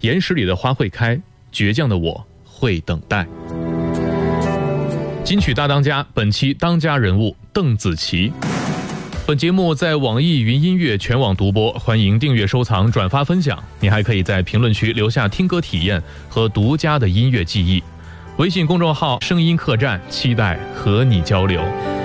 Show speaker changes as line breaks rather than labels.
岩石里的花会开，倔强的我会等待。金曲大当家，本期当家人物邓紫棋。本节目在网易云音乐全网独播，欢迎订阅、收藏、转发、分享。你还可以在评论区留下听歌体验和独家的音乐记忆。微信公众号声音客栈，期待和你交流。